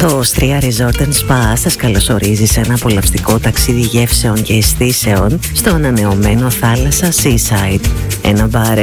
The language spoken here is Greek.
Το Osteria Resort Spa σας καλωσορίζει σε ένα απολαυστικό ταξίδι γεύσεων και αισθήσεων στο ανανεωμένο θάλασσα Seaside. Ένα μπαρ